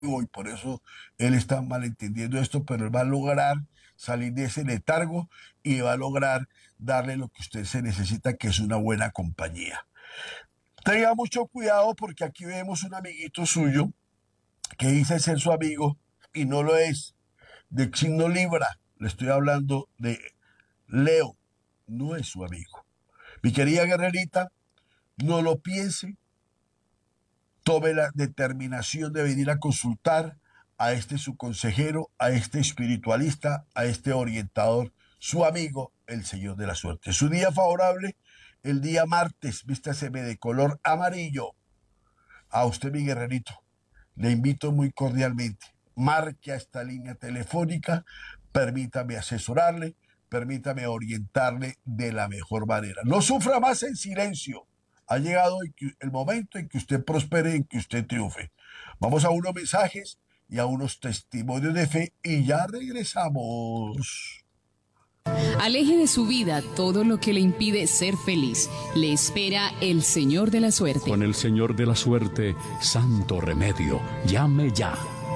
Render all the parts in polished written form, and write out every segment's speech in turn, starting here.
y por eso él está malentendiendo esto, pero él va a lograr salir de ese letargo y va a lograr darle lo que usted se necesita, que es una buena compañía. Tenga mucho cuidado porque aquí vemos un amiguito suyo que dice ser su amigo y no lo es, de signo Libra. Le estoy hablando de Leo, no es su amigo. Mi querida guerrerita, no lo piense, tome la determinación de venir a consultar a este su consejero, a este espiritualista, a este orientador, su amigo, el Señor de la Suerte. Su día favorable, el día martes, vístaseme de color amarillo. A usted, mi guerrerito, le invito muy cordialmente. Marque a esta línea telefónica, permítame asesorarle, permítame orientarle de la mejor manera. No sufra más en silencio. Ha llegado el momento en que usted prospere, en que usted triunfe. Vamos a unos mensajes y a unos testimonios de fe y ya regresamos. Aleje de su vida todo lo que le impide ser feliz. Le espera el Señor de la Suerte. Con el Señor de la Suerte, santo remedio. Llame ya.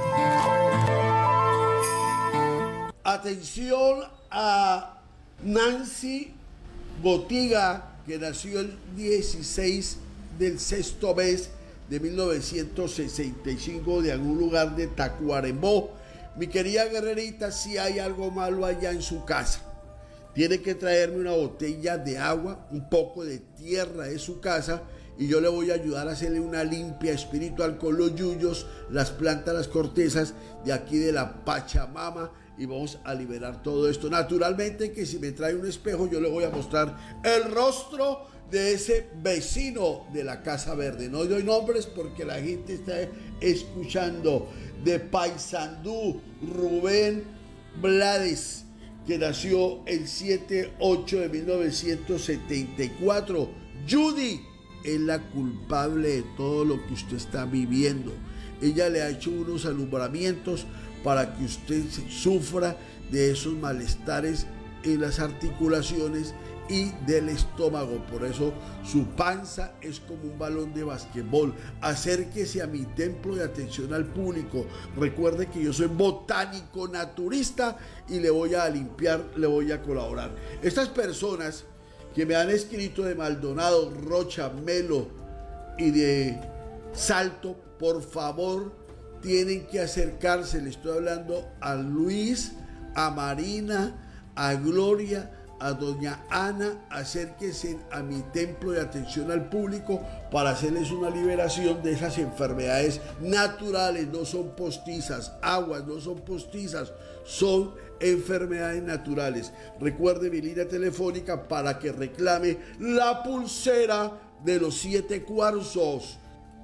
Atención a Nancy Botiga, que nació el 16 del sexto mes de 1965 de algún lugar de Tacuarembó. Mi querida guerrerita, si hay algo malo allá en su casa, tiene que traerme una botella de agua, un poco de tierra de su casa, y yo le voy a ayudar a hacerle una limpia espiritual con los yuyos, las plantas, las cortezas de aquí de la Pachamama, y vamos a liberar todo esto. Naturalmente que si me trae un espejo, yo le voy a mostrar el rostro de ese vecino de la Casa Verde. No doy nombres porque la gente está escuchando. De Paysandú, Rubén Blades, que nació el 7/8 de 1974. Judy es la culpable de todo lo que usted está viviendo. Ella le ha hecho unos alumbramientos para que usted sufra de esos malestares en las articulaciones y del estómago. Por eso su panza es como un balón de basquetbol. Acérquese a mi templo de atención al público. Recuerde que yo soy botánico naturista y le voy a limpiar, le voy a colaborar. Estas personas que me han escrito de Maldonado, Rocha, Melo y de Salto, por favor, tienen que acercarse. Le estoy hablando a Luis, a Marina, a Gloria, a doña Ana. Acérquense a mi templo de atención al público para hacerles una liberación de esas enfermedades naturales. No son postizas, aguas no son postizas, son enfermedades naturales. Recuerde mi línea telefónica para que reclame la pulsera de los 7 cuarzos.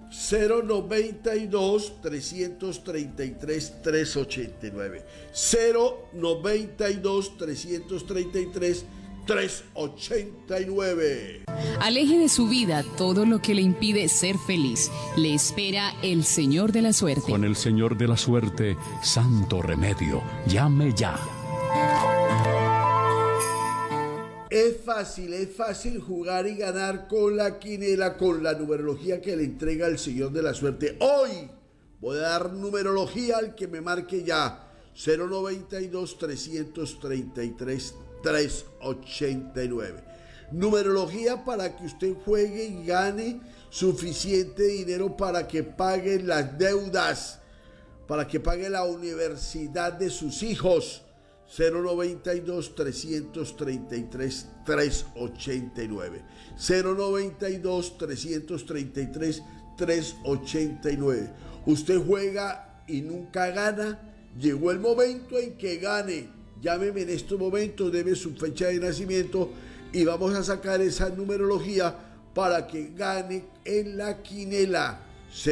092-333-389. 092-333-389. Aleje de su vida todo lo que le impide ser feliz. Le espera el Señor de la Suerte. Con el Señor de la Suerte, santo remedio. Llame ya. Es fácil jugar y ganar con la quinela, con la numerología que le entrega el Señor de la Suerte. Hoy voy a dar numerología al que me marque ya. 092-333-389. Numerología para que usted juegue y gane suficiente dinero para que pague las deudas, para que pague la universidad de sus hijos. 092-333-389. 092-333-389. Usted juega y nunca gana. Llegó el momento en que gane. Llámeme en estos momentos, deme su fecha de nacimiento y vamos a sacar esa numerología para que gane en la quinela.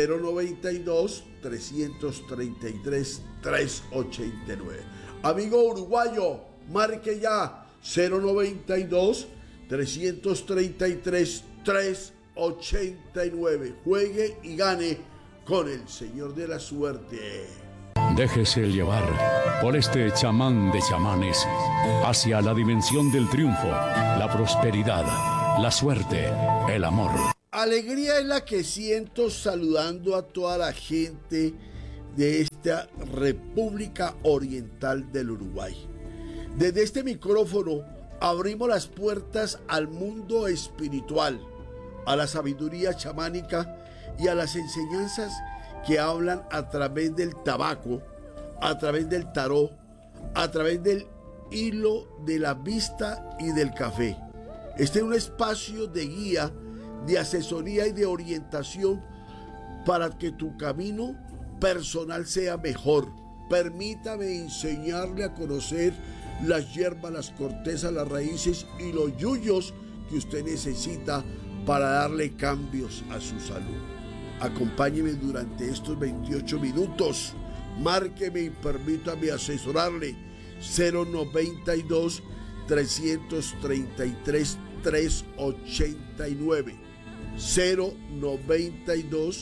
092-333-389. Amigo uruguayo, marque ya 092-333-389. Juegue y gane con el Señor de la Suerte. Déjese llevar por este chamán de chamanes hacia la dimensión del triunfo, la prosperidad, la suerte, el amor. Alegría es la que siento saludando a toda la gente de esta República Oriental del Uruguay. Desde este micrófono abrimos las puertas al mundo espiritual, a la sabiduría chamánica y a las enseñanzas que hablan a través del tabaco, a través del tarot, a través del hilo de la vista y del café. Este es un espacio de guía, de asesoría y de orientación para que tu camino personal sea mejor. Permítame enseñarle a conocer las hierbas, las cortezas, las raíces y los yuyos que usted necesita para darle cambios a su salud. Acompáñeme durante estos 28 minutos. Márqueme y permítame asesorarle. 092 333 389. 092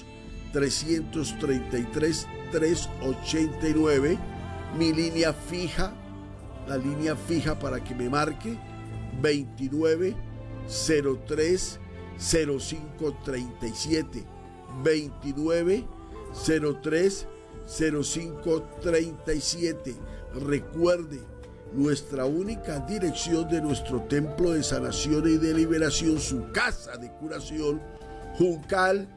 333 389. Mi línea fija, la línea fija para que me marque, 29 03 0537. 29 03 0537. Recuerde, nuestra única dirección de nuestro templo de sanación y de liberación, su casa de curación, Juncal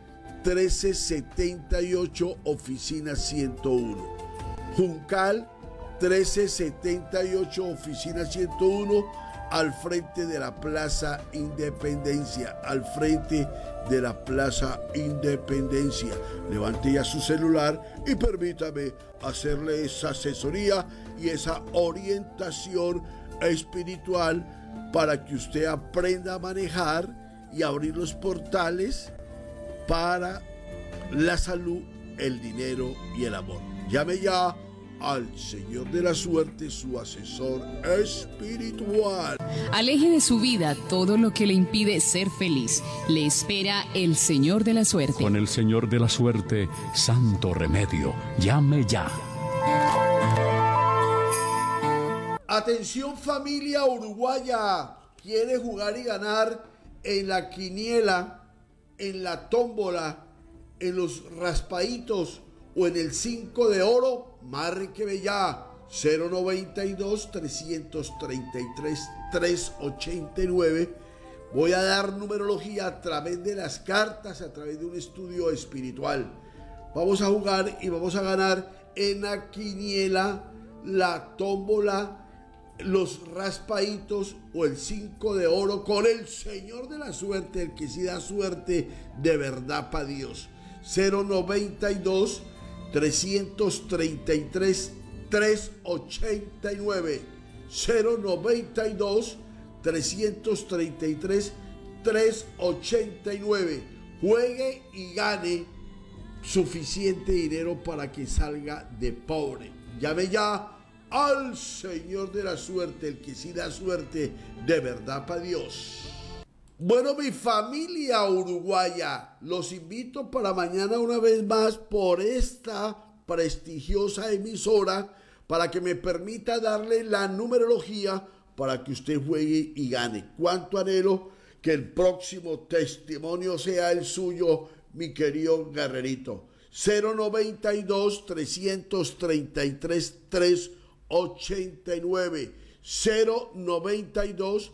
1378, oficina 101. Juncal 1378, oficina 101, al frente de la Plaza Independencia, al frente de la Plaza Independencia. Levante ya su celular y permítame hacerle esa asesoría y esa orientación espiritual para que usted aprenda a manejar y abrir los portales para la salud, el dinero y el amor. Llame ya al Señor de la Suerte, su asesor espiritual. Aleje de su vida todo lo que le impide ser feliz. Le espera el Señor de la Suerte. Con el Señor de la Suerte, santo remedio. Llame ya. Atención, familia uruguaya. ¿Quiere jugar y ganar en la quiniela, en la tómbola, en los raspaditos o en el 5 de oro? Márqueme ya. 092 333 389. Voy a dar numerología a través de las cartas, a través de un estudio espiritual. Vamos a jugar y vamos a ganar en la quiniela, la tómbola, los raspaditos o el 5 de oro con el Señor de la Suerte, el que sí da suerte de verdad para Dios. 092 333 389. 092 333 389. Juegue y gane suficiente dinero para que salga de pobre. Llame ya al Señor de la Suerte, el que sí da suerte de verdad para Dios. Bueno, mi familia uruguaya, los invito para mañana una vez más por esta prestigiosa emisora para que me permita darle la numerología para que usted juegue y gane. Cuánto anhelo que el próximo testimonio sea el suyo, mi querido guerrerito. 092 333 389. 092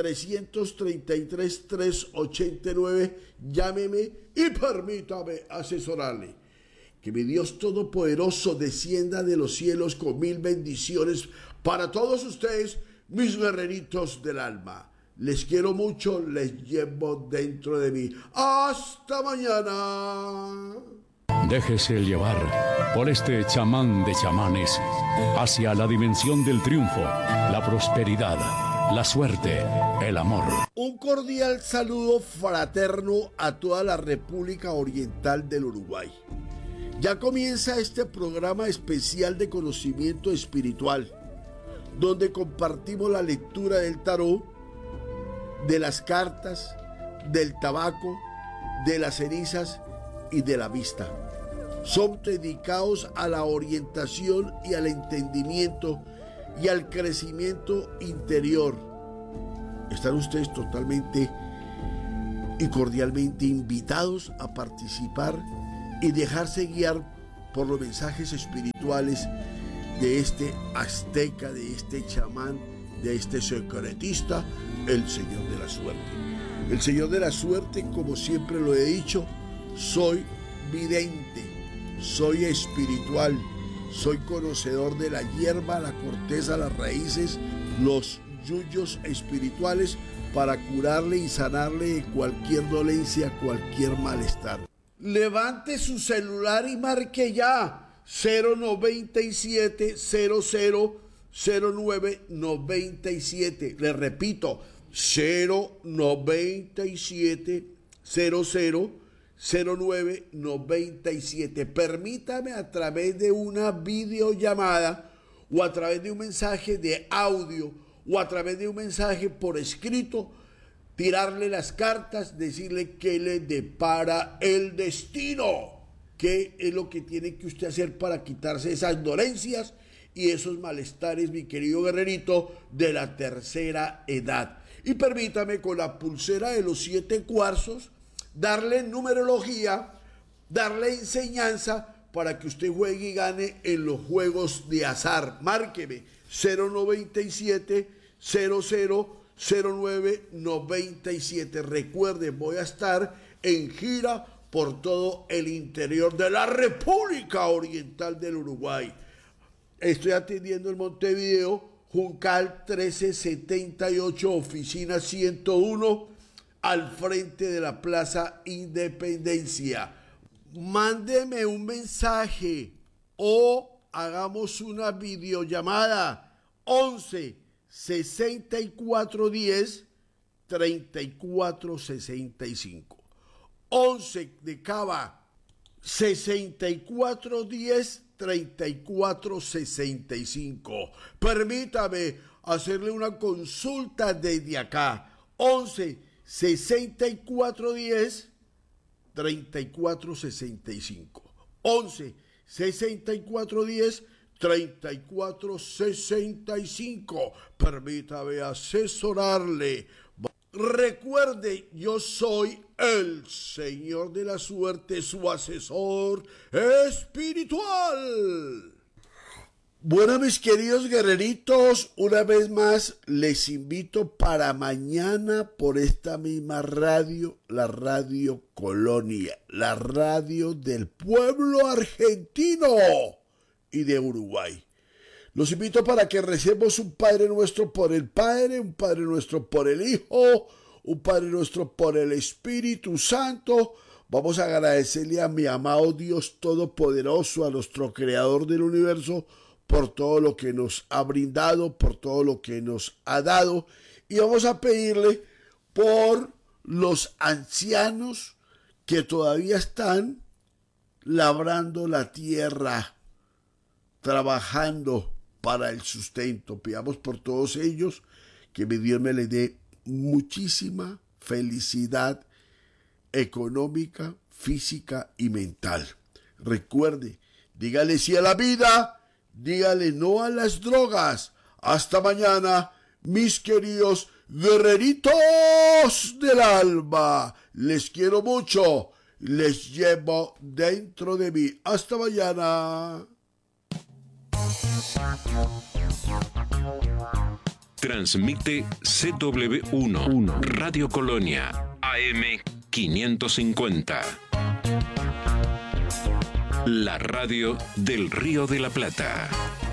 333 389. Llámeme y permítame asesorarle. Que mi Dios Todopoderoso descienda de los cielos con 1000 bendiciones para todos ustedes, mis guerreritos del alma. Les quiero mucho, les llevo dentro de mí. ¡Hasta mañana! Déjese llevar por este chamán de chamanes hacia la dimensión del triunfo, la prosperidad, la suerte, el amor. Un cordial saludo fraterno a toda la República Oriental del Uruguay. Ya comienza este programa especial de conocimiento espiritual, donde compartimos la lectura del tarot, de las cartas, del tabaco, de las cenizas y de la vista. Son dedicados a la orientación y al entendimiento y al crecimiento interior. Están ustedes totalmente y cordialmente invitados a participar y dejarse guiar por los mensajes espirituales de este azteca, de este chamán, de este secretista, el Señor de la Suerte. El Señor de la Suerte, como siempre lo he dicho, soy vidente, soy espiritual, soy conocedor de la hierba, la corteza, las raíces, los yuyos espirituales para curarle y sanarle de cualquier dolencia, cualquier malestar. Levante su celular y marque ya 097 000997. Le repito, 097 000997. Permítame a través de una videollamada o a través de un mensaje de audio o a través de un mensaje por escrito, tirarle las cartas, decirle qué le depara el destino, qué es lo que tiene que usted hacer para quitarse esas dolencias y esos malestares, mi querido guerrerito, de la tercera edad. Y permítame, con la pulsera de los 7 cuarzos, darle numerología, darle enseñanza para que usted juegue y gane en los juegos de azar. Márqueme 097 000997. Recuerden, voy a estar en gira por todo el interior de la República Oriental del Uruguay. Estoy atendiendo en Montevideo, Juncal 1378, oficina 101, al frente de la Plaza Independencia. Mándeme un mensaje o hagamos una videollamada 11 6410 3465. 11 de Cava 6410 3465. Permítame hacerle una consulta desde acá. 11 6410 3465. 11 6410 3465. Permítame asesorarle. Recuerde, yo soy el Señor de la Suerte, su asesor espiritual. Bueno, mis queridos guerreritos, una vez más les invito para mañana por esta misma radio, la Radio Colonia, la radio del pueblo argentino y de Uruguay. Los invito para que recemos un Padre Nuestro por el Padre, un Padre Nuestro por el Hijo, un Padre Nuestro por el Espíritu Santo. Vamos a agradecerle a mi amado Dios Todopoderoso, a nuestro Creador del Universo, por todo lo que nos ha brindado, por todo lo que nos ha dado. Y vamos a pedirle por los ancianos que todavía están labrando la tierra, trabajando para el sustento. Pidamos por todos ellos que mi Dios me les dé muchísima felicidad económica, física y mental. Recuerde, dígale sí a la vida, dígale no a las drogas. Hasta mañana, mis queridos guerreritos del alma. Les quiero mucho, les llevo dentro de mí. Hasta mañana. Transmite CW1 Radio Colonia AM 550. La radio del Río de la Plata.